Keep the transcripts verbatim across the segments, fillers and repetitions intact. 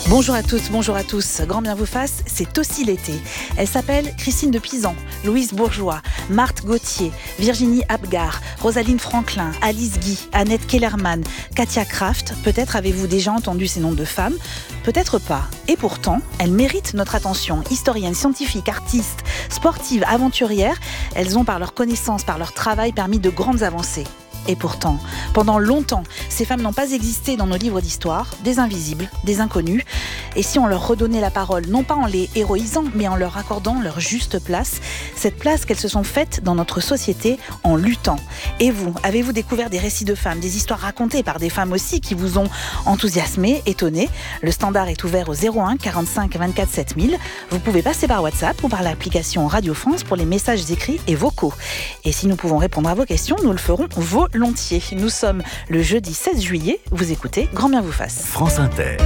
Bonjour à toutes, bonjour à tous. Grand bien vous fasse, c'est aussi l'été. Elle s'appelle Christine de Pisan, Louise Bourgeois, Marthe Gauthier, Virginie Apgar, Rosaline Franklin, Alice Guy, Annette Kellerman, Katia Kraft. Peut-être avez-vous déjà entendu ces noms de femmes, peut-être pas. Et pourtant, elles méritent notre attention. Historiennes, scientifiques, artistes, sportives, aventurières, elles ont par leur connaissance, par leur travail permis de grandes avancées. Et pourtant, pendant longtemps, ces femmes n'ont pas existé dans nos livres d'histoire, des invisibles, des inconnus. Et si on leur redonnait la parole, non pas en les héroïsant, mais en leur accordant leur juste place, cette place qu'elles se sont faites dans notre société en luttant. Et vous, avez-vous découvert des récits de femmes, des histoires racontées par des femmes aussi qui vous ont enthousiasmé, étonné? Le standard est ouvert au zéro un quarante-cinq vingt-quatre sept mille. Vous pouvez passer par WhatsApp ou par l'application Radio France pour les messages écrits et vocaux. Et si nous pouvons répondre à vos questions, nous le ferons volontiers. Nous sommes le jeudi seize juillet. Vous écoutez Grand bien vous fasse. France Inter.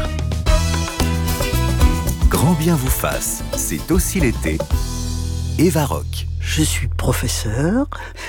Grand bien vous fasse, c'est aussi l'été. Eva Roch. Je suis professeur,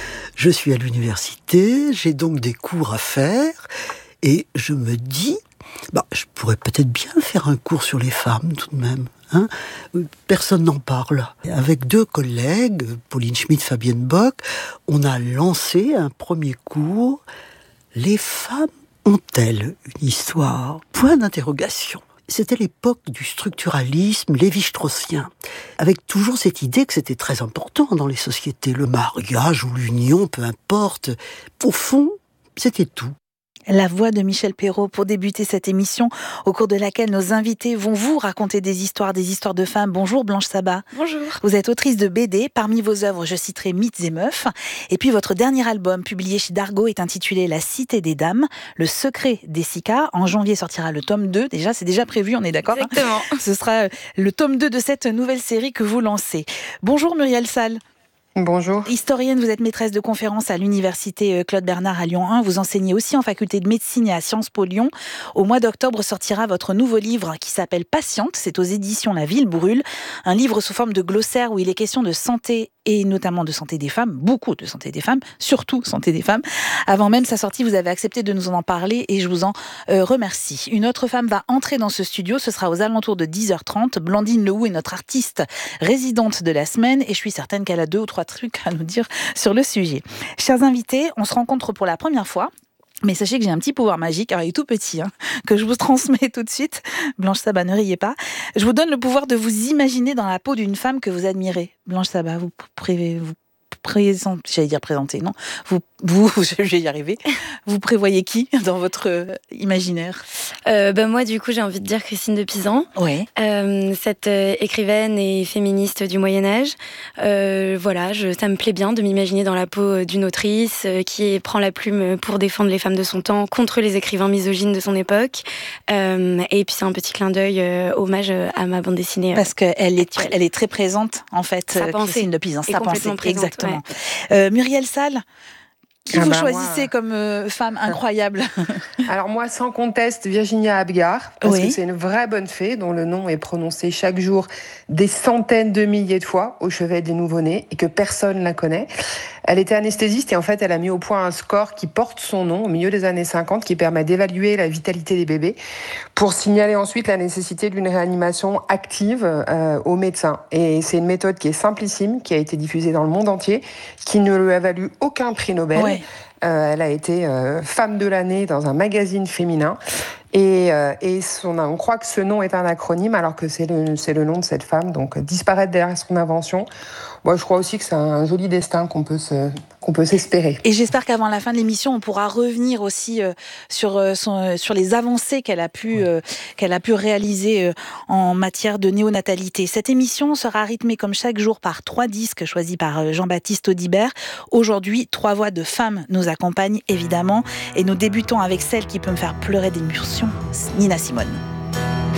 je suis à l'université, j'ai donc des cours à faire et je me dis, bah, je pourrais peut-être bien faire un cours sur les femmes tout de même. Hein, personne n'en parle. Avec deux collègues, Pauline Schmitt, Fabienne Bock, on a lancé un premier cours. Les femmes ont-elles une histoire? Point d'interrogation. C'était l'époque du structuralisme lévi-straussien, avec toujours cette idée que c'était très important dans les sociétés. Le mariage ou l'union, peu importe. Au fond, c'était tout. La voix de Michel Perrault pour débuter cette émission au cours de laquelle nos invités vont vous raconter des histoires, des histoires de femmes. Bonjour Blanche Sabat. Bonjour. Vous êtes autrice de B D. Parmi vos œuvres, je citerai Mythes et Meufs. Et puis votre dernier album, publié chez Dargaud, est intitulé La Cité des Dames, le secret des Sicars. En janvier sortira le tome deux. Déjà, c'est déjà prévu, on est d'accord? Exactement. Hein? Ce sera le tome deux de cette nouvelle série que vous lancez. Bonjour Muriel Salles. Bonjour. Historienne, vous êtes maîtresse de conférences à l'université Claude Bernard à Lyon un. Vous enseignez aussi en faculté de médecine et à Sciences Po Lyon. Au mois d'octobre sortira votre nouveau livre qui s'appelle Patiente. C'est aux éditions La Ville Brûle. Un livre sous forme de glossaire où il est question de santé et notamment de santé des femmes, beaucoup de santé des femmes, surtout santé des femmes. Avant même sa sortie, vous avez accepté de nous en parler et je vous en euh, remercie. Une autre femme va entrer dans ce studio, ce sera aux alentours de dix heures trente. Blandine Lehoux est notre artiste résidente de la semaine et je suis certaine qu'elle a deux ou trois trucs à nous dire sur le sujet. Chers invités, on se rencontre pour la première fois. Mais sachez que j'ai un petit pouvoir magique, alors il est tout petit, hein, que je vous transmets tout de suite. Blanche Sabat, ne riez pas. Je vous donne le pouvoir de vous imaginer dans la peau d'une femme que vous admirez. Blanche Sabat, vous prévez, vous présentez, j'allais dire présenter, non, vous, vous, je vais y arriver. Vous prévoyez qui dans votre euh, imaginaire? euh, bah Moi, du coup, j'ai envie de dire Christine de Pisan. Ouais. Euh, cette euh, écrivaine et féministe du Moyen-Âge. Euh, voilà, je, ça me plaît bien de m'imaginer dans la peau d'une autrice euh, qui prend la plume pour défendre les femmes de son temps contre les écrivains misogynes de son époque. Euh, et puis, c'est un petit clin d'œil, euh, hommage à ma bande dessinée. Euh, Parce qu'elle est, tr- elle est très présente, en fait, sa pensée. Christine de Pisan. Sa pensée, présente, exactement. Ouais. Euh, Muriel Salles, qui ah vous bah choisissez moi... comme euh, femme incroyable? Alors moi, sans conteste, Virginie Apgar, parce oui. que c'est une vraie bonne fée dont le nom est prononcé chaque jour des centaines de milliers de fois au chevet des nouveau-nés et que personne ne la connaît. Elle était anesthésiste et en fait, elle a mis au point un score qui porte son nom au milieu des années cinquante, qui permet d'évaluer la vitalité des bébés pour signaler ensuite la nécessité d'une réanimation active euh, aux médecins. Et c'est une méthode qui est simplissime, qui a été diffusée dans le monde entier, qui ne lui a valu aucun prix Nobel. Ouais. Euh, elle a été euh, femme de l'année dans un magazine féminin. Et, euh, et son, on croit que ce nom est un acronyme alors que c'est le, c'est le nom de cette femme. Donc disparaître derrière son invention, moi je crois aussi que c'est un joli destin qu'on peut, se, qu'on peut s'espérer. Et j'espère qu'avant la fin de l'émission, on pourra revenir aussi euh, sur, euh, son, euh, sur les avancées qu'elle a pu, euh, qu'elle a pu réaliser euh, en matière de néonatalité. Cette émission sera rythmée comme chaque jour par trois disques choisis par euh, Jean-Baptiste Audibert. Aujourd'hui, trois voix de femmes nous accompagnent évidemment et nous débutons avec celle qui peut me faire pleurer d'émotion, Nina Simone.